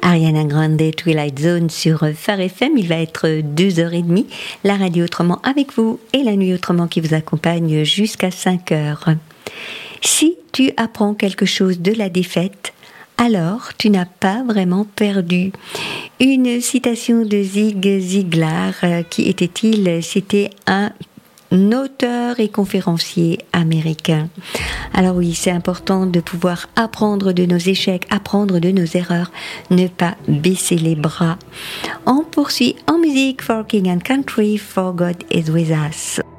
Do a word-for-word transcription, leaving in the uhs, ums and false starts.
Ariana Grande, Twilight Zone sur Phare F M. Il va être deux heures trente. La radio autrement avec vous et la nuit autrement qui vous accompagne jusqu'à cinq heures. Si tu apprends quelque chose de la défaite, alors tu n'as pas vraiment perdu. Une citation de Zig Ziglar. Qui était-il? C'était un auteur et conférencier américain. Alors oui, c'est important de pouvoir apprendre de nos échecs, apprendre de nos erreurs, ne pas baisser les bras. On poursuit en musique for King and Country, For God is with us.